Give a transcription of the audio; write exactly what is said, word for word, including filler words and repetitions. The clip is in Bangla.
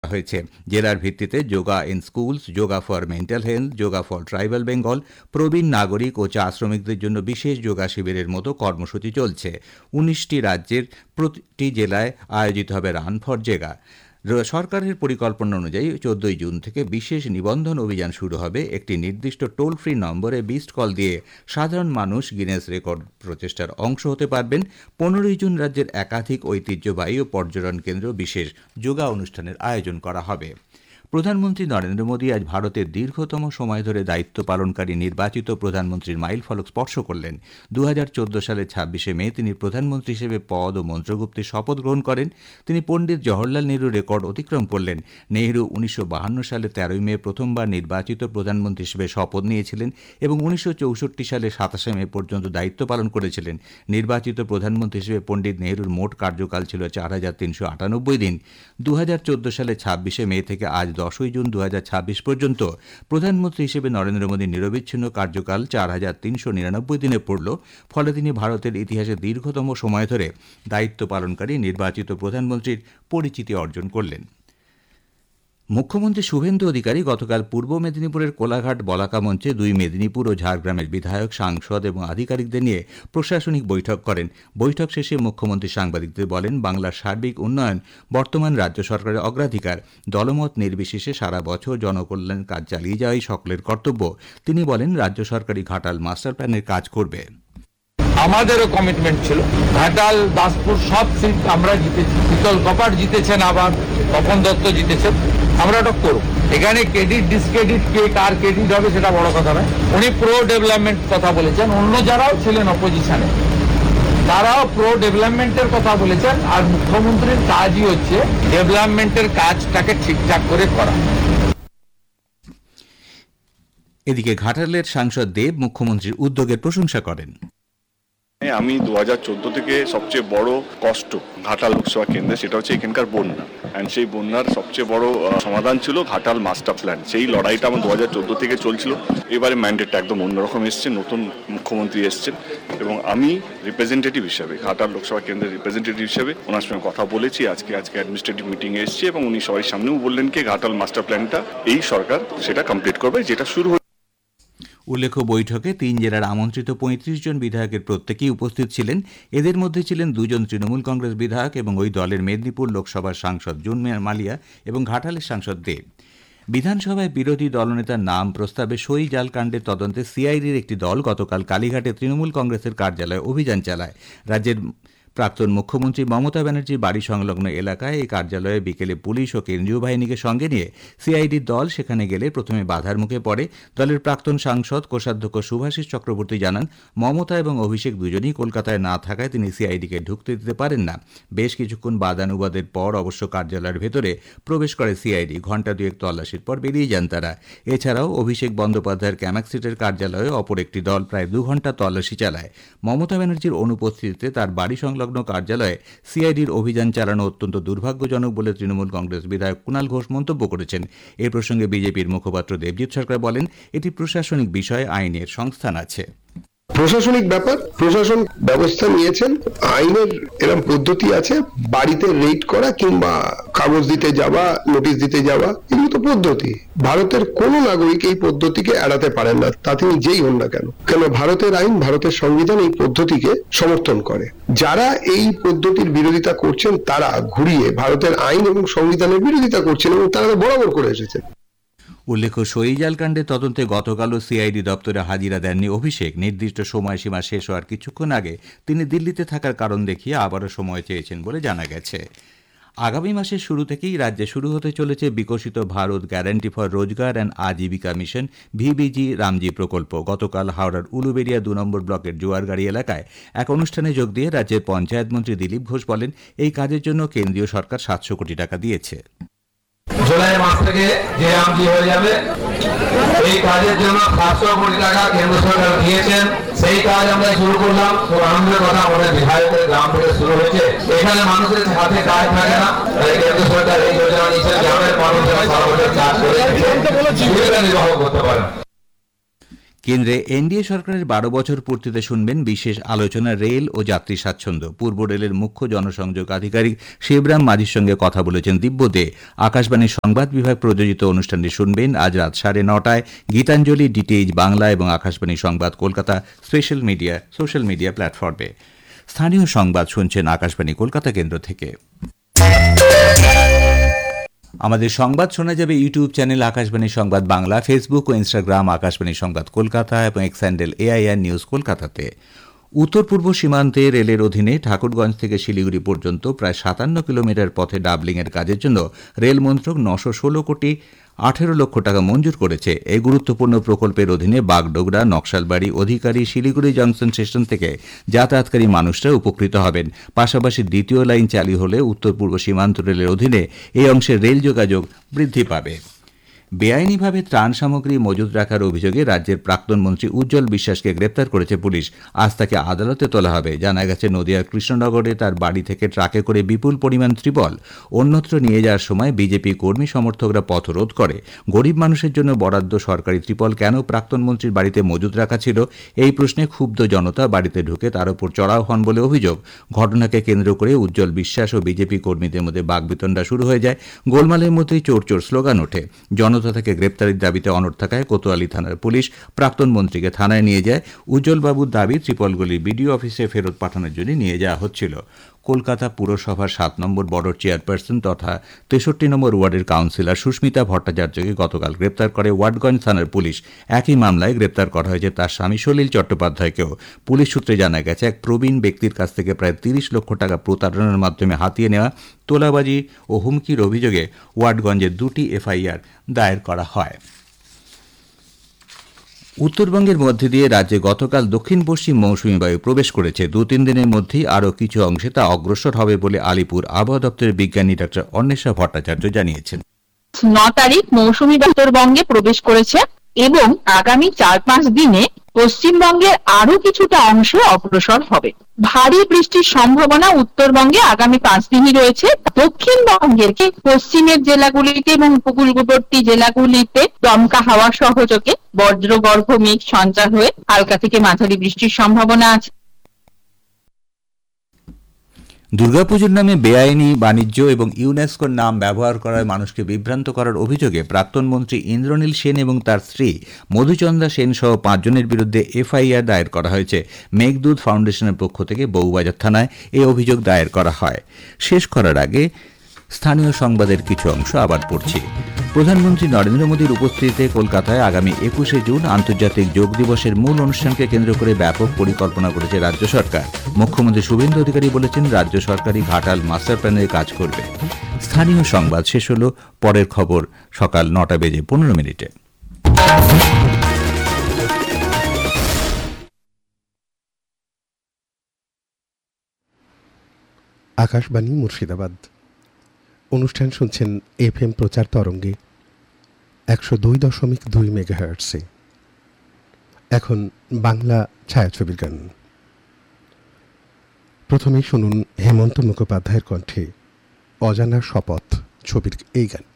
হয়েছে। জেলার ভিত্তিতে yoga in schools, yoga for mental health, yoga for tribal Bengal, প্রবীণ নাগরিক ও চা শ্রমিকদের জন্য বিশেষ যোগা শিবিরের মতো কর্মসূচি চলছে। উনিশটি রাজ্যের প্রতিটি জেলায় আয়োজিত হবে রান ফর জেগা। সরকারের পরিকল্পনা অনুযায়ী চোদ্দই জুন থেকে বিশেষ নিবন্ধন অভিযান শুরু হবে। একটি নির্দিষ্ট টোল ফ্রি নম্বরে মিসড কল দিয়ে সাধারণ মানুষ গিনেস রেকর্ড প্রচেষ্টার অংশ হতে পারবেন। পনেরোই জুন রাজ্যের একাধিক ঐতিহ্যবাহী ও পর্যটন কেন্দ্র বিশেষ যোগা অনুষ্ঠানের আয়োজন করা হবে। প্রধানমন্ত্রী নরেন্দ্র মোদী আজ ভারতের দীর্ঘতম সময় ধরে দায়িত্ব পালনকারী নির্বাচিত প্রধানমন্ত্রীর মাইল ফলক স্পর্শ করলেন। দু হাজার চোদ্দ সালের ছাব্বিশে মে তিনি প্রধানমন্ত্রী হিসেবে পদ ও মন্ত্রগুপ্তের শপথ গ্রহণ করেন। তিনি পণ্ডিত জওহরলাল নেহরুর রেকর্ড অতিক্রম করলেন। নেহরু উনিশশো বাহান্ন সালে তেরোই মে প্রথমবার নির্বাচিত প্রধানমন্ত্রী হিসেবে শপথ নিয়েছিলেন এবং উনিশশো চৌষট্টি সালে সাতাশে মে পর্যন্ত দায়িত্ব পালন করেছিলেন। নির্বাচিত প্রধানমন্ত্রী হিসেবে পণ্ডিত নেহরুর মোট কার্যকাল ছিল চার হাজার তিনশো আটানব্বই দিন। দু হাজার চোদ্দ সালে ছাব্বিশে মে থেকে আজ দশই জুন দু হাজার ছাব্বিশ পর্যন্ত প্রধানমন্ত্রী হিসেবে নরেন্দ্র মোদীর নিরবিচ্ছিন্ন কার্যকাল চার হাজার তিনশো নিরানব্বই দিনে পড়ল। ফলে তিনি ভারতের ইতিহাসে দীর্ঘতম সময় ধরে দায়িত্ব পালনকারী নির্বাচিত প্রধানমন্ত্রীর পরিচিতি অর্জন করলেন। মুখ্যমন্ত্রী শুভেন্দু অধিকারী গতকাল পূর্ব মেদিনীপুরের কোলাঘাট বলাকা মঞ্চে দুই মেদিনীপুর ও ঝাড়গ্রামের বিধায়ক, সাংসদ এবং আধিকারিকদের নিয়ে প্রশাসনিক বৈঠক করেন। বৈঠক শেষে মুখ্যমন্ত্রী সাংবাদিকদের বলেন, বাংলার সার্বিক উন্নয়ন বর্তমান রাজ্য সরকারের অগ্রাধিকার। দলমত নির্বিশেষে সারা বছর জনকল্যাণ কাজ চালিয়ে যাওয়াই সকলের কর্তব্য। তিনি বলেন, রাজ্য সরকারই ঘাটাল মাস্টার প্ল্যানের কাজ করবে। আমাদেরও কমিটমেন্ট ছিল, ঘাটাল, দাসপুর সব সিট আমরা জিতেছি। শীতল কপাট জিতেছেন, আবার তপন দত্ত জিতেছেন। আমরা ওটা করব। এখানে ক্রেডিট ডিসক্রেডিট কে কার ক্রেডিট হবে সেটা বড় কথা নয়। উনি প্রো ডেভেলপমেন্ট কথা বলেছেন, অন্য যারাও ছিলেন অপোজিশনে তারাও প্রো ডেভেলপমেন্টের কথা বলেছেন। আর মুখ্যমন্ত্রীর কাজই হচ্ছে ডেভেলপমেন্টের কাজটাকে ঠিকঠাক করে করা। এদিকে ঘাটালের সাংসদ দেব মুখ্যমন্ত্রীর উদ্যোগের প্রশংসা করেন। আমি দু হাজার চোদ্দ থেকে সবচেয়ে বড় কষ্ট ঘাটাল লোকসভা কেন্দ্রে, সেটা হচ্ছে এখানকার বন্যা। অ্যান্ড সেই বন্যার সবচেয়ে বড় সমাধান ছিল ঘাটাল মাস্টার প্ল্যান। সেই লড়াইটা আমার দু হাজার চোদ্দ থেকে চলছিল। এবারে ম্যান্ডেটটা একদম অন্যরকম এসছে, নতুন মুখ্যমন্ত্রী এসছেন এবং আমি রিপ্রেজেন্টেটিভ হিসাবে, ঘাটাল লোকসভা কেন্দ্রের রিপ্রেজেন্টেটিভ হিসাবে ওনার সঙ্গে কথা বলেছি। আজকে আজকে অ্যাডমিনিস্ট্রেটিভ মিটিংয়ে এসেছি এবং উনি সবাই সামনেও বললেন কি ঘাটাল মাস্টার প্ল্যানটা এই সরকার সেটা কমপ্লিট করবে, যেটা শুরু। উল্লেখ্য, বৈঠকে তিন জেলার আমন্ত্রিত পঁয়ত্রিশ জন বিধায়কের প্রত্যেকেই উপস্থিত ছিলেন। এদের মধ্যে ছিলেন দুজন তৃণমূল কংগ্রেস বিধায়ক এবং ওই দলের মেদিনীপুর লোকসভার সাংসদ জুন মালিয়া এবং ঘাটালের সাংসদ দেব। বিধানসভায় বিরোধী দলনেতার নাম প্রস্তাবে সই জাল কাণ্ডের তদন্তে সিআইডির একটি দল গতকাল কালীঘাটে তৃণমূল কংগ্রেসের কার্যালয়ে অভিযান চালায়। রাজ্যের প্রাক্তন মুখ্যমন্ত্রী মমতা ব্যানার্জির বাড়ি সংলগ্ন এলাকায় এই কার্যালয়ে বিকেলে পুলিশ ও কেন্দ্রীয় বাহিনীকে সঙ্গে নিয়ে সিআইডির দল সেখানে গেলে প্রথমে বাধার মুখে পড়ে। দলের প্রাক্তন সাংসদ কোষাধ্যক্ষ শুভাশিস চক্রবর্তী জানান, মমতা এবং অভিষেক দুজনেই কলকাতায় না থাকায় তিনি সিআইডিকে ঢুকতে দিতে পারেন না। বেশ কিছুক্ষণ বাদানুবাদের পর অবশ্য কার্যালয়ের ভেতরে প্রবেশ করে সিআইডি। ঘণ্টা দুয়েক তল্লাশির পর বেরিয়ে যান তারা। এছাড়াও অভিষেক বন্দ্যোপাধ্যায়ের ক্যামাক স্ট্রিটের কার্যালয়ে অপর একটি দল প্রায় দু ঘণ্টা তল্লাশি চালায়। মমতা ব্যানার্জির অনুপস্থিতিতে তার বাড়ি সংলগ্ন কার্যালয়ে সিআইডির অভিযান চালানো অত্যন্ত দুর্ভাগ্যজনক বলে তৃণমূল কংগ্রেস বিধায়ক কুণাল ঘোষ মন্তব্য করেছেন। এ প্রসঙ্গে বিজেপির মুখপাত্র দেবজিৎ সরকার বলেন, এটি প্রশাসনিক বিষয়, আইনের সংস্থান আছে। প্রশাসনিক ব্যাপার, প্রশাসন ব্যবস্থা নিয়েছেন, আইনের এরকম পদ্ধতি আছে। বাড়িতে রেড করা কিংবা কাগজ দিতে যাওয়া, নোটিশ দিতে যাওয়া, এগুলো তো পদ্ধতি। ভারতের কোন নাগরিক এই পদ্ধতিকে এড়াতে পারেন না, তা তিনি যেই হন না কেন। কেন ভারতের আইন, ভারতের সংবিধান এই পদ্ধতিকে সমর্থন করে। যারা এই পদ্ধতির বিরোধিতা করছেন তারা ঘুরিয়ে ভারতের আইন এবং সংবিধানের বিরোধিতা করছেন এবং তারা বরাবর করে এসেছেন। উল্লেখ্য, সইজাল কাণ্ডের তদন্তে গতকালও সিআইডি দপ্তরে হাজিরা দেননি অভিষেক। নির্দিষ্ট সময়সীমা শেষ হওয়ার কিছুক্ষণ আগে তিনি দিল্লিতে থাকার কারণ দেখিয়ে আবারও সময় চেয়েছেন বলে জানা গেছে। আগামী মাসের শুরু থেকেই রাজ্যে শুরু হতে চলেছে বিকশিত ভারত গ্যারান্টি ফর রোজগার and Ajeevika mission VBG Ramji প্রকল্প। গতকাল হাওড়ার উলুবেড়িয়া দু নম্বর ব্লকের জোয়ারগাড়ি এলাকায় এক অনুষ্ঠানে যোগ দিয়ে রাজ্যের পঞ্চায়েত মন্ত্রী দিলীপ ঘোষ বলেন, এই কাজের জন্য কেন্দ্রীয় সরকার সাতশো কোটি টাকা দিয়েছে। জুলাই মাস থেকে যে রামজি হয়ে যাবে, এই কাজের জন্য সাতশো কোটি টাকা কেন্দ্র সরকার দিয়েছেন। সেই কাজ আমরা শুরু করলাম। তো আনন্দের কথা, আমাদের বিধায়কের গ্রাম থেকে শুরু হয়েছে। এখানে মানুষের হাতে কাজ থাকে না, কেন্দ্র সরকার এই যোজনা নিচ্ছে, গ্রামের মানুষেরা সারা বছর কাজ করে জীবিকা নির্বাহ করতে পারে। কেন্দ্রে এনডিএ সরকারের বারো বছর পূর্তিতে শুনবেন বিশেষ আলোচনা রেল ও যাত্রী স্বাচ্ছন্দ্য। পূর্ব রেলের মুখ্য জনসংযোগ আধিকারিক শিবরাম মাঝির সঙ্গে কথা বলেছেন দিব্য দে। আকাশবাণীর সংবাদ বিভাগ প্রযোজিত অনুষ্ঠানটি শুনবেন আজ রাত সাড়ে নটায় গীতাঞ্জলি, ডিটিএইচ বাংলা এবং আকাশবাণী সংবাদ Kolkata special media social media প্ল্যাটফর্মে। স্থানীয় সংবাদ শুনছেন আকাশবাণী কলকাতা কেন্দ্র থেকে। আমাদের সংবাদ শোনা যাবে ইউটিউব চ্যানেল আকাশবাণী সংবাদ বাংলা, ফেসবুক ও ইনস্টাগ্রাম আকাশবাণী সংবাদ কলকাতা এবং এক্স হ্যান্ডেল এআইআর নিউজ কলকাতাতে। উত্তর পূর্ব সীমান্তে রেলের অধীনে ঠাকুরগঞ্জ থেকে শিলিগুড়ি পর্যন্ত প্রায় সাতান্ন কিলোমিটার পথে ডাবলিংয়ের কাজের জন্য রেল মন্ত্রক নশো ষোলো কোটি আঠেরো লক্ষ টাকা মঞ্জুর করেছে। এই গুরুত্বপূর্ণ প্রকল্পের অধীনে বাগডোগরা, নকশালবাড়ি, অধিকারী, শিলিগুড়ি জংশন স্টেশন থেকে যাতায়াতকারী মানুষরা উপকৃত হবেন। পাশাপাশি দ্বিতীয় লাইন চালু হলে উত্তর পূর্ব সীমান্ত রেলের অধীনে এই অংশের রেল যোগাযোগ বৃদ্ধি পাবে। বেআইনিভাবে ত্রাণ সামগ্রী মজুত রাখার অভিযোগে রাজ্যের প্রাক্তন মন্ত্রী উজ্জ্বল বিশ্বাসকে গ্রেপ্তার করেছে পুলিশ। আজ তাকে আদালতে তোলা হবে। জানা গেছে, নদিয়ার কৃষ্ণনগরে তার বাড়ি থেকে ট্রাকে করে বিপুল পরিমাণ ত্রিপল অন্যত্র নিয়ে যাওয়ার সময় বিজেপি কর্মী সমর্থকরা পথরোধ করে। গরিব মানুষের জন্য বরাদ্দ সরকারি ত্রিপল কেন প্রাক্তন মন্ত্রীর বাড়িতে মজুত রাখা ছিল, এই প্রশ্নে ক্ষুব্ধ জনতা বাড়িতে ঢুকে তার উপর চড়াও হন বলে অভিযোগ। ঘটনাকে কেন্দ্র করে উজ্জ্বল বিশ্বাস ও বিজেপি কর্মীদের মধ্যে বাকবিতণ্ডা শুরু হয়ে যায়। গোলমালের মধ্যেই চোর চোর স্লোগান ওঠে। জনতা থেকে গ্রেপ্তারের দাবিতে অনড় থাকায় কোতোয়ালি থানার পুলিশ প্রাক্তন মন্ত্রীকে থানায় নিয়ে যায়। উজ্জ্বলবাবুর দাবি, ত্রিপলগুলি বিডিও অফিসে ফেরত পাঠানোর জন্য নিয়ে যাওয়া হচ্ছিল। কলকাতা পুরসভার সাত নম্বর ওয়ার্ডের চেয়ারপারসন তথা তেষট্টি নম্বর ওয়ার্ডের কাউন্সিলর সুস্মিতা ভট্টাচার্যকে গতকাল গ্রেপ্তার করে ওয়াটগঞ্জ থানার পুলিশ। একই মামলায় গ্রেপ্তার করা হয়েছে তার স্বামী সলিল চট্টোপাধ্যায়কেও। পুলিশ সূত্রে জানা গেছে, এক প্রবীণ ব্যক্তির কাছ থেকে প্রায় তিরিশ লক্ষ টাকা প্রতারণার মাধ্যমে হাতিয়ে নেওয়া, তোলাবাজি ও হুমকির অভিযোগে ওয়াটগঞ্জে দুটি এফআইআর দায়ের করা হয়। উত্তরবঙ্গের মধ্যে দিয়ে রাজ্যে গতকাল দক্ষিণ পশ্চিম মৌসুমী বায়ু প্রবেশ করেছে। দু তিন দিনের মধ্যেই আরও কিছু অংশে তা অগ্রসর হবে বলে আলিপুর আবহাওয়া দপ্তরের বিজ্ঞানী ডক্টর অন্বেষা ভট্টাচার্য জানিয়েছেন। ন তারিখ মৌসুমী উত্তরবঙ্গে প্রবেশ করেছে এবং আগামী চার পাঁচ দিনে পশ্চিমবঙ্গের আরো কিছুটা অংশ অগ্রসর হবে। ভারী বৃষ্টির সম্ভাবনা উত্তরবঙ্গে আগামী পাঁচ দিনই রয়েছে। দক্ষিণবঙ্গের পশ্চিমের জেলাগুলিতে এবং উপকূলবর্তী জেলাগুলিতে দমকা হাওয়া সহযোগে বজ্রগর্ভ মেঘ সঞ্চার হয়ে হালকা থেকে মাঝারি বৃষ্টির সম্ভাবনা আছে। দুর্গাপুজোর নামে বেআইনি বাণিজ্য এবং ইউনেস্কোর নাম ব্যবহার করায় মানুষকে বিভ্রান্ত করার অভিযোগে প্রাক্তন মন্ত্রী ইন্দ্রনীল সেন এবং তার স্ত্রী মধুচন্দ্রা সেন সহ পাঁচজনের বিরুদ্ধে এফআইআর দায়ের করা হয়েছে। মেঘদূত ফাউন্ডেশনের পক্ষ থেকে বউবাজার থানায় এই অভিযোগ দায়ের করা হয়। শেষ করার আগে স্থানীয় সংবাদের কিছু অংশ আবার পড়ছি। প্রধানমন্ত্রী নরেন্দ্র মোদীর উপস্থিতিতে কলকাতায় আগামী একুশে জুন আন্তর্জাতিক যোগ দিবসের মূল অনুষ্ঠানকে কেন্দ্র করে ব্যাপক পরিকল্পনা করেছে রাজ্য সরকার। মুখ্যমন্ত্রী শুভেন্দু অধিকারী বলেছেন, রাজ্য সরকারই ঘাটাল মাস্টার প্ল্যানের কাজ করবে। স্থানীয় সংবাদ শেষ হল। পরের খবর সকাল নটা বেজে পনেরো মিনিটে। আকাশবাণী মুর্শিদাবাদ। অনুষ্ঠান শুনছেন এফ এম প্রচার তরঙ্গে একশো দুই দশমিক দুই মেগাহার্টসে। এখন বাংলা ছায়াছবির গান। প্রথমেই শুনুন হেমন্ত মুখোপাধ্যায়ের কণ্ঠে অজানা শপথ ছবির এই গান।